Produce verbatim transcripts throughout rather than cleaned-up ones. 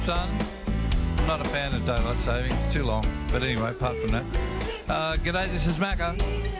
Sun. I'm not a fan of daylight saving. It's too long. But anyway, apart from that. Uh, g'day, this is Macca.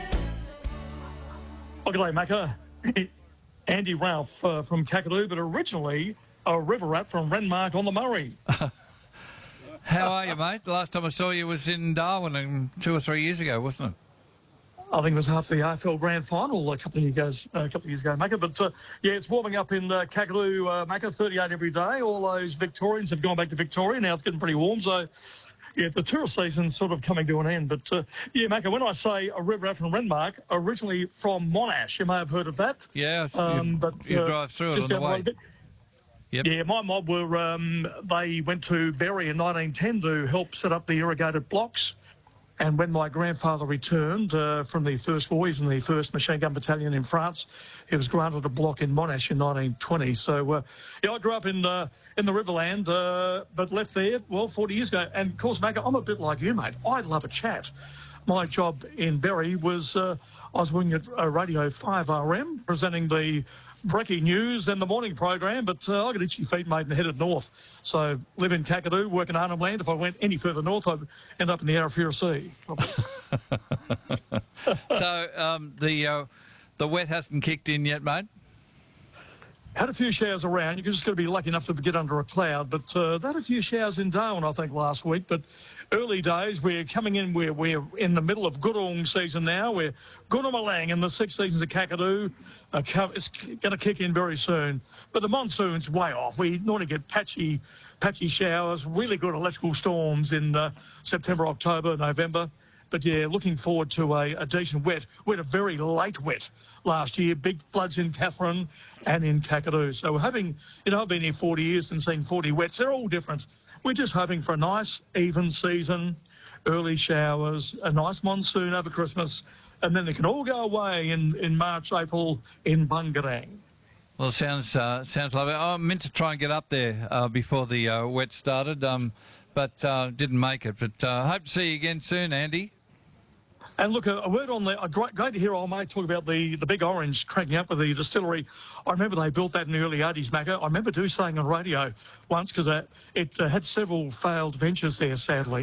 Oh, g'day, Macca. Andy Ralph uh, from Kakadu, but originally a river rat from Renmark on the Murray. How are you, mate? The last time I saw you was in Darwin and two or three years ago, wasn't it? I think it was half the A F L Grand Final a couple of years ago, uh, a couple of years ago, Macca. But uh, yeah, it's warming up in uh, Kakadu, uh, Macca, thirty-eight every day. All those Victorians have gone back to Victoria. Now it's getting pretty warm, so yeah, the tourist season's sort of coming to an end. But uh, yeah, Macca, when I say a river rat from Renmark, originally from Monash, you may have heard of that. Yeah, um, you, but you uh, drive through it on the way. Yep. Yeah, my mob were, um, they went to Berry in nineteen ten to help set up the irrigated blocks. And when my grandfather returned uh, from the First War, he was in the first Machine Gun Battalion in France. He was granted a block in Monash in nineteen twenty. So, uh, yeah, I grew up in uh, in the Riverland, uh, but left there, well, forty years ago. And, of course, Macca, I'm a bit like you, mate. I love a chat. My job in Berry was uh, I was working at uh, Radio five R M, presenting the breaking news and the morning program, but uh, I got itchy feet, mate, and headed north. So live in Kakadu, work in Arnhem Land. If I went any further north, I'd end up in the Arafura Sea. So um, the uh, the wet hasn't kicked in yet, mate? Had a few showers around. You're just going to be lucky enough to get under a cloud. But uh, they had a few showers in Darwin, I think, last week. But early days, we're coming in, we're, we're in the middle of Gurung season now. We're Gunamalang and the six seasons of Kakadu. Uh, it's going to kick in very soon. But the monsoon's way off. We normally get patchy, patchy showers, really good electrical storms in uh, September, October, November. But, yeah, looking forward to a, a decent wet. We had a very late wet last year, big floods in Katherine and in Kakadu. So we're hoping, you know, I've been here forty years and seen forty wets. They're all different. We're just hoping for a nice, even season, early showers, a nice monsoon over Christmas, and then they can all go away in, in March, April in Bungarang. Well, it sounds, uh, sounds lovely. I meant to try and get up there uh, before the uh, wet started, um, but uh, didn't make it. But uh, hope to see you again soon, Andy. And look, a, a word on the, a great, great to hear old mate talk about the, the big orange cranking up with the distillery. I remember they built that in the early eighties, Macca. I remember do saying on radio once because it uh, had several failed ventures there, sadly.